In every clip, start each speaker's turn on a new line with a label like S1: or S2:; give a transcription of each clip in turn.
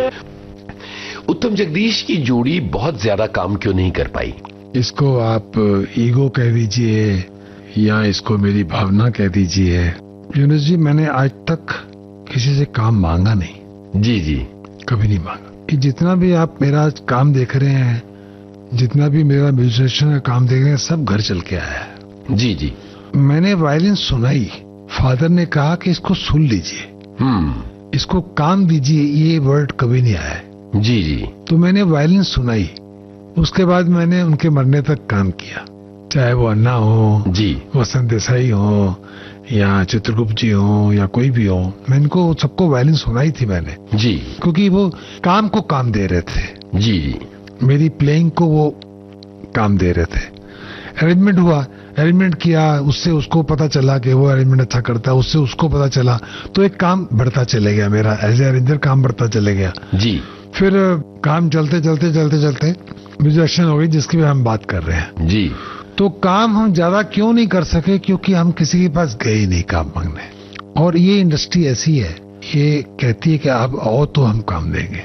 S1: उत्तम जगदीश की जोड़ी बहुत ज्यादा काम क्यों नहीं कर पाई?
S2: इसको आप ईगो कह दीजिए या इसको मेरी भावना कह दीजिए। यूनुस जी, मैंने आज तक किसी से काम मांगा नहीं।
S1: जी जी,
S2: कभी नहीं मांगा। कि जितना भी आप मेरा काम देख रहे हैं, जितना भी मेरा म्यूजिशियन का काम देख रहे हैं, सब घर चल के आया है।
S1: जी जी।
S2: मैंने वायलिन सुनाई, फादर ने कहा कि इसको सुन लीजिए, इसको काम दीजिए, ये वर्ड कभी नहीं आया है।
S1: जी जी।
S2: तो मैंने वायलिन सुनाई, उसके बाद मैंने उनके मरने तक काम किया, चाहे वो अन्ना हो
S1: जी,
S2: वसंत देसाई हो या चित्रगुप्त जी हो या कोई भी हो, मैं इनको सबको वायलिन सुनाई थी मैंने
S1: जी,
S2: क्योंकि वो काम को काम दे रहे थे।
S1: जी जी।
S2: मेरी प्लेइंग को वो काम दे रहे थे। अरेंजमेंट हुआ, अरेंजमेंट किया, उससे उसको पता चला कि वो अरेंजमेंट अच्छा करता है, उससे उसको पता चला, तो एक काम बढ़ता चले गया, मेरा एज ए अरेंजर काम बढ़ता चले गया।
S1: जी।
S2: फिर काम चलते चलते चलते चलते म्यूजिशियन हो गई, जिसकी भी हम बात कर रहे हैं।
S1: जी।
S2: तो काम हम ज्यादा क्यों नहीं कर सके? क्योंकि हम किसी के पास गए ही नहीं काम मांगने। और ये इंडस्ट्री ऐसी है, ये कहती है कि आप आओ तो हम काम देंगे।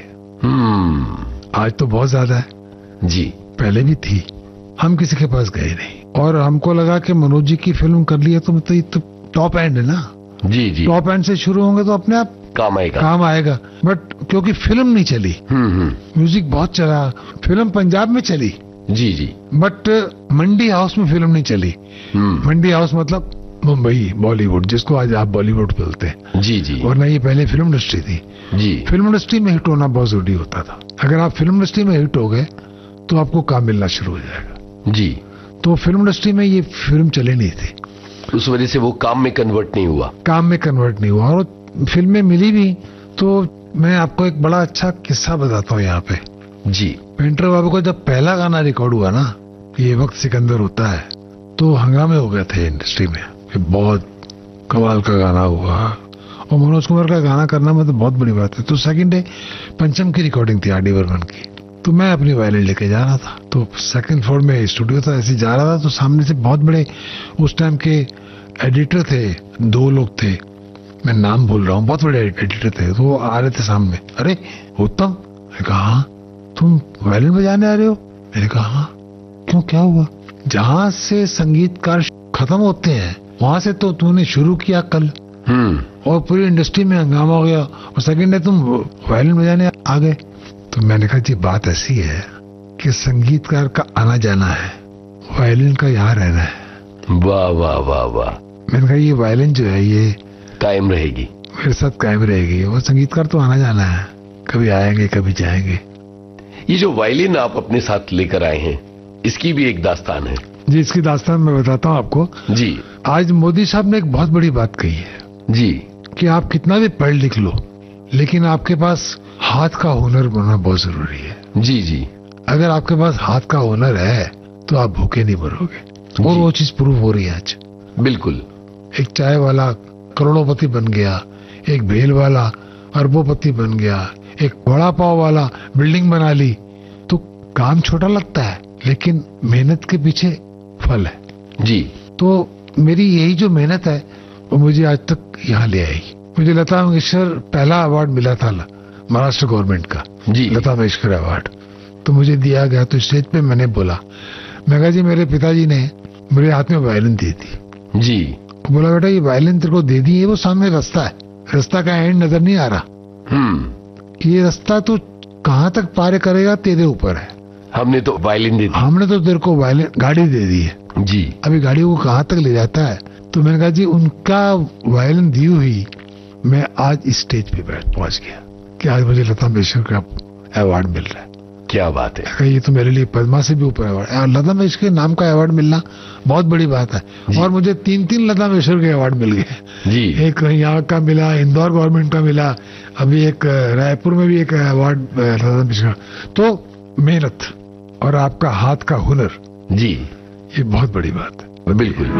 S2: आज तो बहुत ज्यादा है
S1: जी,
S2: पहले भी थी, हम किसी के पास गए नहीं। और हमको लगा कि मनोज जी की फिल्म कर ली है तो मतलब ये तो टॉप एंड है ना।
S1: जी जी।
S2: टॉप एंड से शुरू होंगे तो अपने आप काम आएगा। बट क्योंकि फिल्म नहीं चली, म्यूजिक बहुत चला, फिल्म पंजाब में चली।
S1: जी जी।
S2: बट मंडी हाउस में फिल्म नहीं चली। मंडी हाउस मतलब मुंबई, बॉलीवुड, जिसको आज आप बॉलीवुड बोलते हैं।
S1: जी जी।
S2: वरना ये पहले फिल्म इंडस्ट्री थी।
S1: जी।
S2: फिल्म इंडस्ट्री में हिट होना बहुत जरूरी होता था। अगर आप फिल्म इंडस्ट्री में हिट हो गए तो आपको काम मिलना शुरू हो जाएगा।
S1: जी।
S2: तो फिल्म इंडस्ट्री में ये फिल्म चली नहीं थी,
S1: उस वजह से वो काम में कन्वर्ट नहीं हुआ।
S2: काम में कन्वर्ट नहीं हुआ। और फिल्में मिली भी तो मैं आपको एक बड़ा अच्छा किस्सा बताता हूँ यहाँ पे।
S1: जी।
S2: पेंटर बाबू का जब पहला गाना रिकॉर्ड हुआ ना, ये वक्त सिकंदर होता है, तो हंगामे हो गए थे इंडस्ट्री में, बहुत कमाल का गाना हुआ। और मनोज कुमार का गाना करना मतलब बहुत बड़ी बात है। तो सेकंड डे पंचम की रिकॉर्डिंग थी, आर डी बर्मन की। तो मैं अपनी वायलिन लेके जा रहा था, तो सेकंड फ्लोर में स्टूडियो था, ऐसे जा रहा था तो सामने से बहुत बड़े उस टाइम के एडिटर थे, 2 लोग थे, मैं नाम भूल रहा हूँ, बहुत बड़े एडिटर थे। तो वो आ रहे थे सामने। अरे उत्तम, मैं कहा तुम वायलिन बजाने आ रहे हो? मैंने कहा हाँ। क्यों, क्या हुआ? जहां से संगीतकार खत्म होते हैं वहां से तो तूने शुरू किया कल, और पूरी इंडस्ट्री में हंगामा हो गया, और सेकंड डे तुम वायलिन बजाने आ गए। तो मैंने कहा जी बात ऐसी है कि संगीतकार का आना जाना है, वायलिन का यहाँ रहना है।
S1: वाह वाह वाह वाह।
S2: मैंने कहा ये वायलिन जो है ये
S1: कायम रहेगी,
S2: मेरे साथ कायम रहेगी, और संगीतकार तो आना जाना है, कभी आएंगे कभी जाएंगे।
S1: ये जो वायलिन आप अपने साथ लेकर आए हैं, इसकी भी एक दास्तान है।
S2: जी, इसकी दास्तान मैं बताता हूँ आपको।
S1: जी।
S2: आज मोदी साहब ने एक बहुत बड़ी बात कही है
S1: जी,
S2: कि आप कितना भी पढ़ लिख लो, लेकिन आपके पास हाथ का हुनर होना बहुत जरूरी है।
S1: जी जी।
S2: अगर आपके पास हाथ का हुनर है तो आप भूखे नहीं मरोगे। और वो चीज प्रूव हो रही है आज।
S1: बिल्कुल।
S2: एक चाय वाला करोड़ोंपति बन गया, एक भेल वाला अरबोपति बन गया, एक वड़ा पाव वाला बिल्डिंग बना ली। तो काम छोटा लगता है, लेकिन मेहनत के पीछे फल है।
S1: जी।
S2: तो मेरी यही जो मेहनत है वो मुझे आज तक यहाँ ले आई। मुझे लता मंगेशकर पहला अवार्ड मिला था महाराष्ट्र गवर्नमेंट का।
S1: जी।
S2: लता मंगेशकर अवार्ड तो मुझे दिया गया। तो स्टेज पे मैंने बोला, मैं कहा जी मेरे पिताजी ने मेरे हाथ में वायलिन दी थी।
S1: जी।
S2: बोला बेटा ये वायलिन तेरे को दे दी है, वो सामने रास्ता है, रास्ता का एंड नजर नहीं आ रहा। ये रास्ता तो कहाँ तक पार करेगा तेरे ऊपर है।
S1: हमने तो वायलिन दे दी,
S2: हमने तो तेरे को वायलिन गाड़ी दे दी है।
S1: जी।
S2: अभी गाड़ी को कहाँ तक ले जाता है। तो मैंने कहा जी उनका वायलिन दी हुई मैं आज इस स्टेज पे पहुंच गया कि आज मुझे लता मंगेशकर का अवार्ड मिल रहा है।
S1: क्या बात है।
S2: ये तो मेरे लिए पद्मा से भी ऊपर अवार्ड। लता मंगेशकर के नाम का अवार्ड मिलना बहुत बड़ी बात है। और मुझे 3 लता मंगेशकर के अवार्ड मिल गए
S1: जी।
S2: एक यहाँ का मिला, इंदौर गवर्नमेंट का मिला, अभी एक रायपुर में भी एक अवार्ड लता मंगेशकर। तो मेहनत और आपका हाथ का हुनर,
S1: जी,
S2: ये बहुत बड़ी बात है।
S1: बिल्कुल।